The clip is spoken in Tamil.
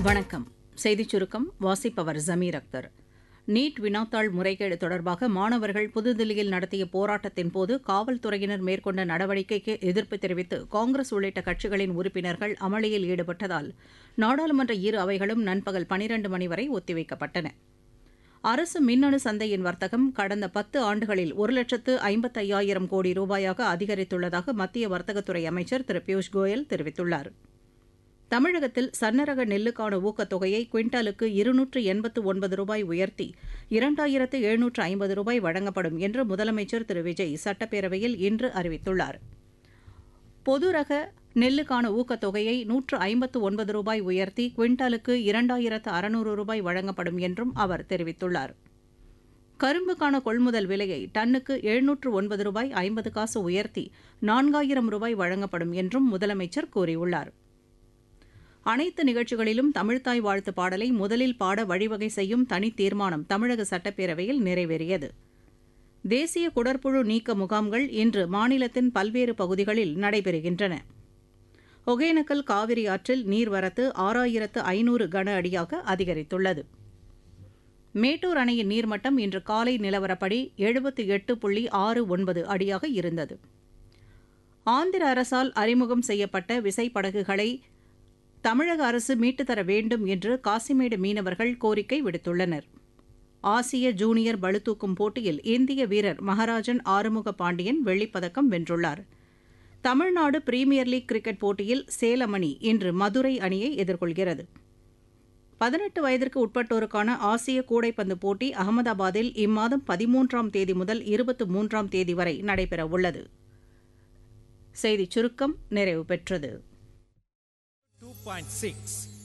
வணக்கம். செய்திச் சுருக்கம் வாசிப்பவர் ஜமீர் அக்தர். நீட் வினாத்தாள் முறைகேடு தொடர்பாக மாணவர்கள் புதுதில்லியில் நடத்திய போராட்டத்தின் போது காவல்துறையினர் மேற்கொண்ட நடவடிக்கைக்கு எதிர்ப்பு தெரிவித்து காங்கிரஸ் உள்ளிட்ட கட்சிகளின் உறுப்பினர்கள் அமளியில் ஈடுபட்டதால் நாடாளுமன்ற இரு அவைகளும் நண்பகல் 12 மணி வரை ஒத்திவைக்கப்பட்டன. அரசு மின்னணு சந்தையின் வர்த்தகம் கடந்த 10 ஆண்டுகளில் 1,55,000 கோடி ரூபாயாக அதிகரித்துள்ளதாக மத்திய வர்த்தகத்துறை அமைச்சர் திரு பியூஷ் கோயல் தெரிவித்துள்ளார். தமிழகத்தில் சன்னரக நெல்லுக்கான ஊக்கத்தொகையை குவிண்டாலுக்கு 289 ரூபாய் உயர்த்தி 2,750 ரூபாய் வழங்கப்படும் என்று முதலமைச்சர் திரு விஜய் சட்டப்பேரவையில் இன்று அறிவித்துள்ளார். பொது ரக நெல்லுக்கான ஊக்கத்தொகையை 159 ரூபாய் உயர்த்தி குவிண்டாலுக்கு 2,600 ரூபாய் வழங்கப்படும் என்றும் அவர் தெரிவித்துள்ளார். கரும்புக்கான கொள்முதல் விலையை டன்னுக்கு 709 ரூபாய் 50 காசு உயர்த்தி 4,000 ரூபாய் வழங்கப்படும் என்றும் முதலமைச்சர் கூறியுள்ளார். அனைத்து நிகழ்ச்சிகளிலும் தமிழ்த்தாய் வாழ்த்து பாடலை முதலில் பாட வழிவகை செய்யும் தனித் தீர்மானம் தமிழக சட்டப்பேரவையில் நிறைவேறியது. தேசிய குடற்புழு நீக்க முகாம்கள் இன்று மாநிலத்தின் பல்வேறு பகுதிகளில் நடைபெறுகின்றன. ஒகேனக்கல் காவிரி ஆற்றில் நீர்வரத்து 6,500 கன அடியாக அதிகரித்துள்ளது. மேட்டூர் அணையின் நீர்மட்டம் இன்று காலை நிலவரப்படி 78.69 அடியாக இருந்தது. ஆந்திர அரசால் அறிமுகம் செய்யப்பட்ட விசைப்படகுகளை தமிழக அரசு மீட்டுத்தர வேண்டும் என்று காசிமேடு மீனவர்கள் கோரிக்கை விடுத்துள்ளனர். ஆசிய ஜூனியர் பளுதூக்கும் போட்டியில் இந்திய வீரர் மகராஜன் ஆறுமுக பாண்டியன் வெள்ளிப்பதக்கம் வென்றுள்ளார். தமிழ்நாடு பிரீமியர் லீக் கிரிக்கெட் போட்டியில் சேலம் அணி இன்று மதுரை அணியை எதிர்கொள்கிறது. 18 வயதிற்கு உட்பட்டோருக்கான ஆசிய கூடைப்பந்து போட்டி அகமதாபாத்தில் இம்மாதம் 13ஆம் தேதி முதல் 23ஆம் தேதி வரை நடைபெறவுள்ளது. செய்திச் சுருக்கம் நிறைவு பெற்றது. 2.6